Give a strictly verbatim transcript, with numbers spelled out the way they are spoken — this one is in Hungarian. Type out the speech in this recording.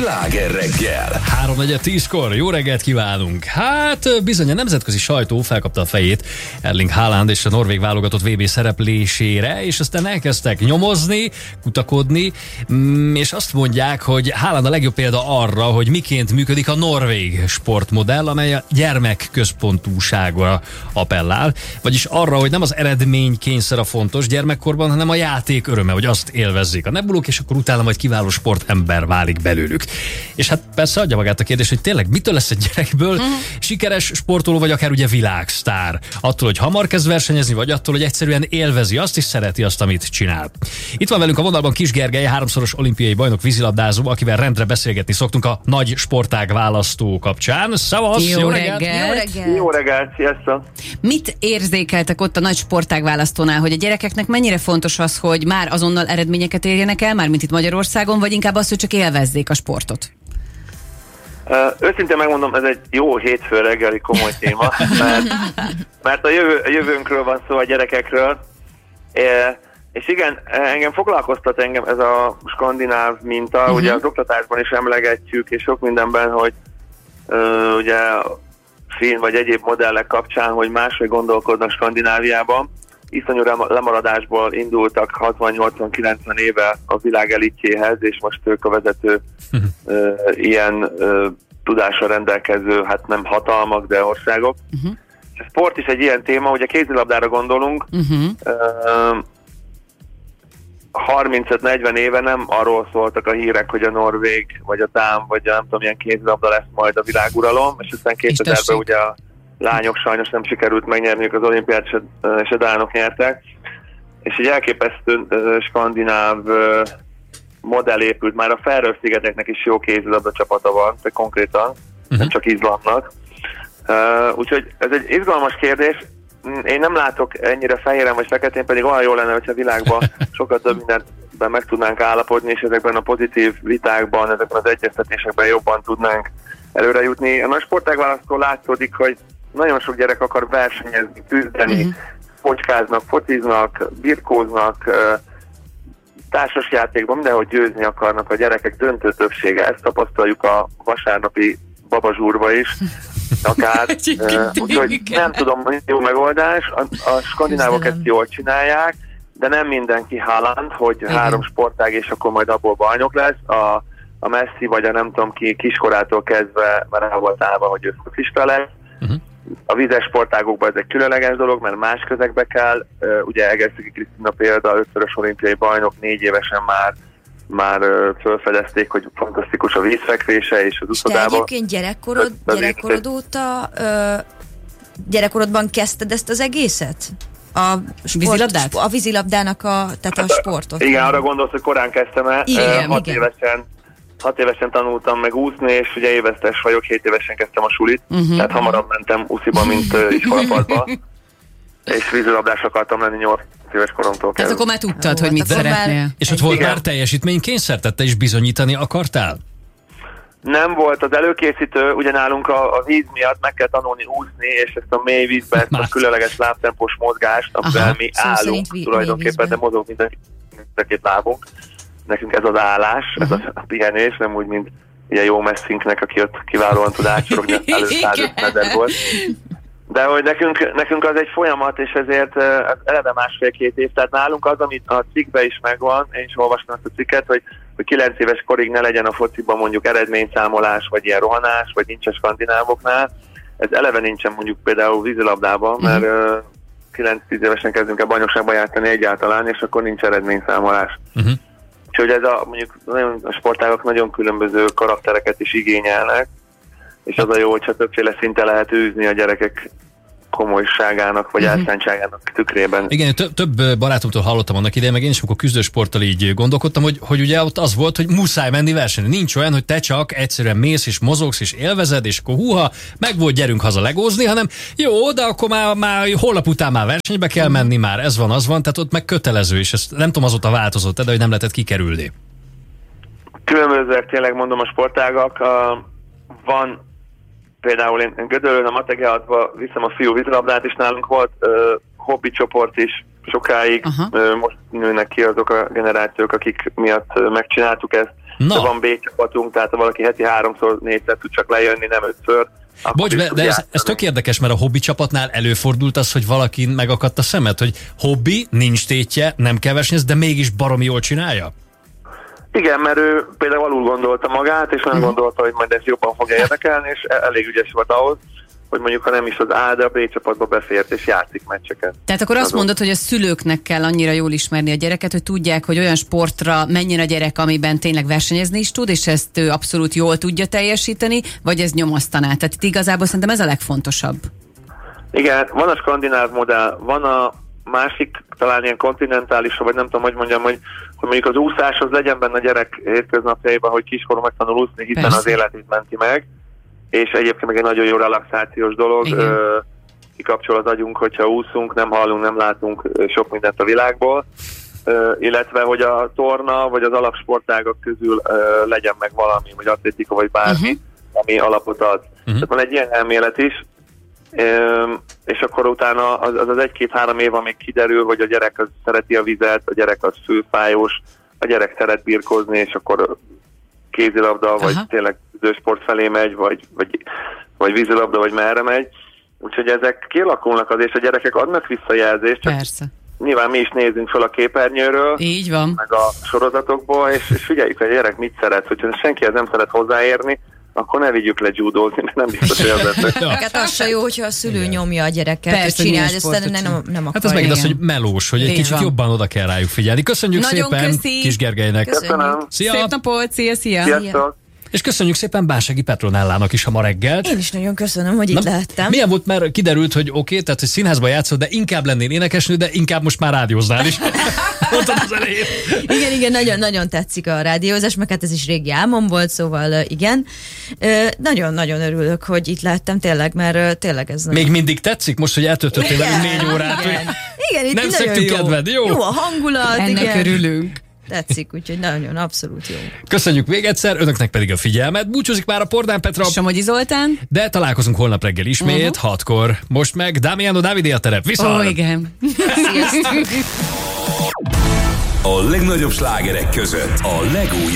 Sláger reggel. háromnegyed tízkor, jó reggelt kívánunk! Hát bizony a nemzetközi sajtó felkapta a fejét Erling Haaland és a norvég válogatott vé bé szereplésére, és aztán elkezdtek nyomozni, kutakodni, és azt mondják, hogy Haaland a legjobb példa arra, hogy miként működik a norvég sportmodell, amely a gyermekközpontúságra appellál, vagyis arra, hogy nem az eredmény kényszer a fontos gyermekkorban, hanem a játék öröme, hogy azt élvezzék a nebulók, és akkor utána majd kiváló sportember válik belőlük. És hát persze adja magát a kérdés, hogy tényleg mitől lesz egy gyerekből uh-huh. sikeres sportoló, vagy akár ugye világsztár? Attól, hogy hamar kezd versenyezni, vagy attól, hogy egyszerűen élvezi azt és szereti azt, amit csinál. Itt van velünk a vonalban Kis Gergely, háromszoros olimpiai bajnok vízilabdázó, akivel rendre beszélgetni szoktunk a nagy sportág választó kapcsán. Szavasz! Jó, jó reggelt! reggelt. Jó reggelt! Jó reggelt, sziasztok! Mit érzékeltek ott a nagy sportág választónál, hogy a gyerekeknek mennyire fontos az, hogy már azonnal eredményeket érjenek el, mármint itt Magyarországon, vagy inkább az, hogy csak élvezzék a sportot? Uh, őszintén megmondom, ez egy jó hétfő reggeli komoly téma, mert, mert a, jövő, a jövőnkről van szó, a gyerekekről, é, és igen, engem foglalkoztat engem ez a skandináv minta, uh-huh. ugye az oktatásban is emlegetjük, és sok mindenben, hogy uh, ugye film vagy egyéb modellek kapcsán, hogy máshogy gondolkodnak Skandináviában. Iszonyú lemaradásból indultak hatvan-nyolcvan-kilencven éve a világ elitjéhez, és most ők a vezető uh-huh. uh, ilyen uh, tudással rendelkező, hát nem hatalmak, de országok. Uh-huh. A sport is egy ilyen téma, ugye kézilabdára gondolunk, uh-huh. uh, harmincöt-negyven éve nem arról szóltak a hírek, hogy a norvég, vagy a dán, vagy a nem tudom, milyen kézilabda lesz majd a világuralom, és aztán kétezerben ugye a lányok sajnos nem sikerült megnyerniük az olimpiát, és a dánok nyertek. És egy elképesztő uh, skandináv uh, modell épült, már a Faroe-szigeteknek is jó kézilabda csapata van, de konkrétan, uh-huh. nem csak Izlandnak. Uh, úgyhogy ez egy izgalmas kérdés. Én nem látok ennyire fehéren vagy feketén, pedig olyan jó lenne, hogyha a világban sokkal több mindenben meg tudnánk állapodni, és ezekben a pozitív vitákban, ezekben az egyeztetésekben jobban tudnánk előre jutni. A nagy sportágválasztól látszódik, hogy nagyon sok gyerek akar versenyezni, küzdeni, uh-huh. focskáznak, fociznak, birkóznak, társasjátékban, mindenhogy győzni akarnak a gyerekek, döntő többsége. Ezt tapasztaljuk a vasárnapi babazsúrba is, akár. Úgyhogy nem tudom, hogy jó megoldás. A, a skandinávok ezt jól csinálják, de nem mindenki Haaland, hogy igen. három sportág, és akkor majd abból bajnok lesz. A, a Messi, vagy a nem tudom ki, kiskorától kezdve már el volt állva, hogy ő focista lesz. Uh-huh. A vízes sportágokban ez egy különleges dolog, mert más közegbe kell. Uh, ugye Egerszegi Krisztina példa, ötszörös olimpiai bajnok, négy évesen már már uh, felfedezték, hogy fantasztikus a vízfekvése és az uszodában. És te egyébként gyerekkorod, gyerekkorod óta ö, gyerekkorodban kezdted ezt az egészet? A sport, vízilabdát? A vízilabdának a, tehát a sportot. Igen, arra gondolsz, hogy korán kezdtem el. Igen, hat igen. évesen Hat évesen tanultam meg úszni, és ugye évesztes vagyok, hét évesen kezdtem a sulit, uh-huh. tehát hamarabb mentem úsziba, mint uh, iskolapadba, és vízilabdás akartam lenni nyolc éves koromtól kezdve. Tehát akkor már tudtad, Jó, hogy mit szeretnél. Már... És ott volt igen. már teljesítménykényszer, tehát te is bizonyítani akartál? Nem volt az előkészítő, ugye nálunk a, a víz miatt meg kell tanulni úszni, és ezt a mély vízben, ezt a különleges lábtempós mozgást, amivel mi szó állunk ví- tulajdonképpen, de mozog mind a két lábunk. Nekünk ez az állás, uh-huh. ez a pihenés, nem úgy, mint ugye jó messzinknek, aki ott kiválóan tud átsorogni, az előszázött meder volt. De hogy nekünk, nekünk az egy folyamat, és ezért az eleve másfél-két év. Tehát nálunk az, amit a cikkben is megvan, én is olvastam ezt a cikket, hogy, hogy kilenc éves korig ne legyen a fociban mondjuk eredményszámolás, vagy ilyen rohanás, vagy nincs a skandinávoknál. Ez eleve nincsen mondjuk például vízilabdában, mert uh-huh. kilenc-tíz évesen kezdünk el bajnokságban játszani egyáltalán, és akkor nincs eredményszámolás. Uh-huh. Úgyhogy ez a, mondjuk a sportágok nagyon különböző karaktereket is igényelnek, és az a jó, hogyha többféle szinten lehet űzni a gyerekek komolyságának, vagy uh-huh. elszántságának tükrében. Igen, több, több barátomtól hallottam annak idején, meg én is, amikor küzdősporttal így gondolkodtam, hogy, hogy ugye ott az volt, hogy muszáj menni versenyre. Nincs olyan, hogy te csak egyszerűen mész és mozogsz és élvezed, és akkor húha, meg volt, gyerünk haza legózni, hanem jó, de akkor már, már holnap után már versenybe kell menni, már ez van, az van, tehát ott meg kötelező, és ezt nem tudom, azóta változott, de hogy nem lehetett kikerülni. Különbözőek tényleg mondom a sportágak. Uh, van például én Gödöllőn a Mategeatba viszem a fiú vízilabdát, és nálunk volt uh, hobbi csoport is sokáig. Uh, most nőnek ki azok a generációk, akik miatt uh, megcsináltuk ezt. Na. De van B csapatunk, tehát ha valaki heti háromszor, négyszer tud csak lejönni, nem ötször. Bocs, de, de ez, ez tök érdekes, mert a hobbi csapatnál előfordult az, hogy valakin megakadt a szemed, hogy hobbi, nincs tétje, nem kell versenyez, de mégis baromi jól csinálja? Igen, mert ő például alul gondolta magát, és nem uh-huh. gondolta, hogy majd ez jobban fogja érdekelni, és elég ügyes volt ahhoz, hogy mondjuk, ha nem is az A, de a B csapatba befért, és játszik meccseket. Tehát akkor azt Azon. mondod, hogy a szülőknek kell annyira jól ismerni a gyereket, hogy tudják, hogy olyan sportra menjen a gyerek, amiben tényleg versenyezni is tud, és ezt ő abszolút jól tudja teljesíteni, vagy ez nyomasztaná? Tehát itt igazából szerintem ez a legfontosabb. Igen, van a skandináv modell, van a másik, talán ilyen kontinentális, vagy nem tudom, hogy mondjam, hogy, hogy mondjuk az úszáshoz legyen benne a gyerek hétköznapjaiban, hogy kiskorú megtanul úszni, hiszen Persze. az életét menti meg, és egyébként meg egy nagyon jó relaxációs dolog, Ö, kikapcsol az agyunk, hogyha úszunk, nem hallunk, nem látunk sok mindent a világból, Ö, illetve hogy a torna, vagy az alapsportágak közül ö, legyen meg valami, vagy atlétika, vagy bármi, uh-huh. ami alapot ad. Uh-huh. Tehát van egy ilyen elmélet is, ö, és akkor utána az az, az egy-két-három év, amíg kiderül, hogy a gyerek az szereti a vizet, a gyerek az főfájós, a gyerek szeret birkózni, és akkor kézilabda, vagy Aha. tényleg sport felé megy, vagy, vagy, vagy vízilabda, vagy merre megy. Úgyhogy ezek kialakulnak az, és a gyerekek adnak visszajelzést. Csak Persze. Nyilván mi is nézünk fel a képernyőről, Így van. meg a sorozatokból, és, és figyeljük, hogy a gyerek mit szeret. Hogyha senki ez nem szeret hozzáérni, akkor ne vigyük le judózni, mert nem biztos, hogy az lesz. Hát az se jó, hogyha a szülő Igen. nyomja a gyereket, Persze, hogy csinálj, aztán nem, nem akarja. Hát ez megint az, hogy melós, hogy egy Így kicsit van. jobban oda kell rájuk figyelni. Köszönjük Nagyon szépen köszi. Kis Gergelynek. Köszönöm. Szia! Szép napot, szia, szia! Sziasztok! És köszönjük szépen Básági Petronellának is a ma reggelt. Én is nagyon köszönöm, hogy itt Na, lehettem. Milyen volt, mert kiderült, hogy oké, okay, tehát hogy színházban játszol, de inkább lennél énekesnő, de inkább most már rádióznál is. Mondtad az elején. Igen, igen, nagyon-nagyon tetszik a rádiózás, meg hát ez is régi álmom volt, szóval igen. Nagyon-nagyon örülök, hogy itt lehettem tényleg, mert tényleg ez nagyon... Még mindig tetszik most, hogy eltöltöttél velünk négy órát. Igen, igen, itt nem nagyon szegtük jó. kedved, jó? Jó a hangulat, Ennek igen. örülünk. Tetszik, úgyhogy nagyon, abszolút jó. Köszönjük még egyszer, önöknek pedig a figyelmet. Búcsúzik már a Pordán Petra. Somogyi Zoltán. De találkozunk holnap reggel ismét, uh-huh. hatkor. Most meg Damiano Davide a terep. Viszont! Ó, igen. Sziasztok! A legnagyobb slágerek között a legújabb